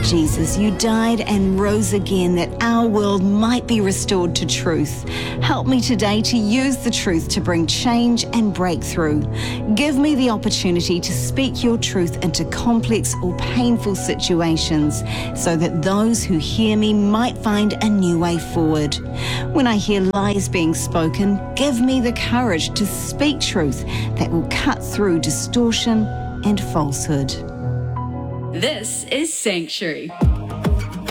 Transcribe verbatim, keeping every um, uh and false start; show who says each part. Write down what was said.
Speaker 1: Jesus, you died and rose again that our world might be restored to truth. Help me today to use the truth to bring change and breakthrough. Give me the opportunity to speak your truth into complex or painful situations so that those who hear me might find a new way forward. When I hear lies being spoken, give me the courage to speak truth that will cut through distortion and falsehood.
Speaker 2: This is Sanctuary.